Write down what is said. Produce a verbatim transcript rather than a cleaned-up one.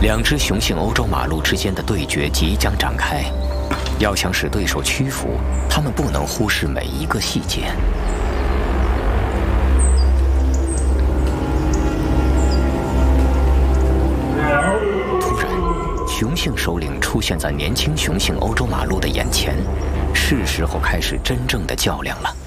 两支雄性欧洲马鹿之间的对决即将展开，要想使对手屈服，他们不能忽视每一个细节。突然，雄性首领出现在年轻雄性欧洲马鹿的眼前，是时候开始真正的较量了。